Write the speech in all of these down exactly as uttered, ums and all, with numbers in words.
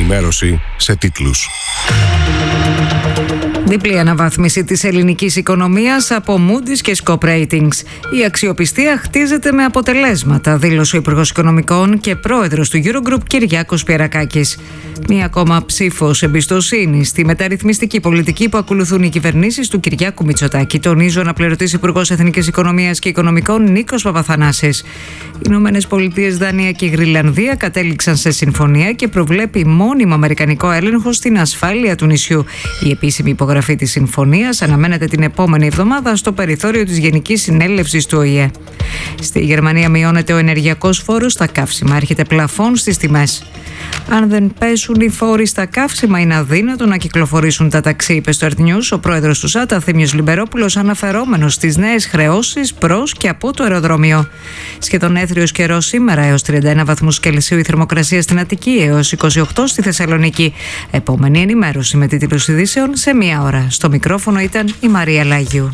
ενημέρωση σε τίτλους. Διπλή αναβάθμιση της ελληνικής οικονομίας από Moody's και Scope Ratings. Η αξιοπιστία χτίζεται με αποτελέσματα, δήλωσε ο Υπουργός Οικονομικών και πρόεδρος του Eurogroup Κυριάκος Πιερακάκης. Μία ακόμα ψήφος εμπιστοσύνη στη μεταρρυθμιστική πολιτική που ακολουθούν οι κυβερνήσεις του Κυριάκου Μητσοτάκη, τονίζει ο αναπληρωτής Υπουργός Εθνικής Οικονομίας και Οικονομικών Νίκος Παπαθανάσης. Οι Ηνωμένες Πολιτείες, Δανία και η Γρυλανδία κατέληξαν σε συμφωνία και προβλέπει μόνιμο αμερικανικό έλεγχο στην ασφάλεια του νησιού. Η επίσημη υπογραφή της συμφωνίας αναμένεται την επόμενη εβδομάδα στο περιθώριο της Γενικής Συνέλευσης του Ο Η Ε. Στη Γερμανία μειώνεται ο ενεργειακός φόρος στα καύσιμα, έρχεται πλαφόν στις τιμές. Αν δεν πέσουν οι φόροι στα καύσιμα, είναι αδύνατο να κυκλοφορήσουν τα ταξί, είπε στο Earth News ο πρόεδρος του ΣΑΤΑ, Θήμιος Λιμπερόπουλος, αναφερόμενος στις νέες χρεώσεις προς και από το αεροδρόμιο. Σχεδόν έθριος καιρός σήμερα, έως τριάντα ένα βαθμούς Κελσίου η θερμοκρασία στην Αττική, έως είκοσι οκτώ στη Θεσσαλονίκη. Επόμενη ενημέρωση με τίτλους ειδήσεων σε μία ώρα. Στο μικρόφωνο ήταν η Μαρία Λάγιου.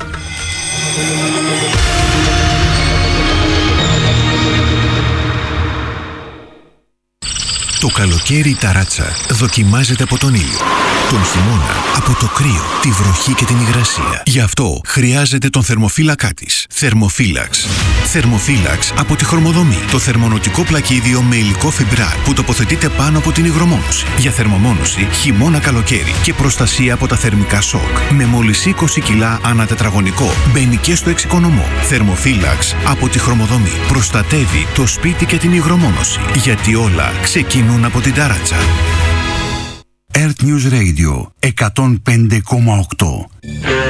Το καλοκαίρι η ταράτσα δοκιμάζεται από τον ήλιο, τον χειμώνα από το κρύο, τη βροχή και την υγρασία. Γι' αυτό χρειάζεται τον θερμοφύλακά της. Θερμοφύλαξ. Θερμοφύλαξ από τη Χρωμοδομή. Το θερμονοτικό πλακίδιο με υλικό φιμπράρ που τοποθετείται πάνω από την υγρομόνωση. Για θερμομόνωση χειμώνα-καλοκαίρι και προστασία από τα θερμικά σοκ. Με μόλις είκοσι κιλά ανά τετραγωνικό. Μπαίνει και στο εξοικονομό. Θερμοφύλαξ από τη Χρωμοδομή. Προστατεύει το σπίτι και την υγρομόνωση. Γιατί όλα ξεκινούν από την ταράτσα. Earth News Radio εκατόν πέντε κόμμα οκτώ.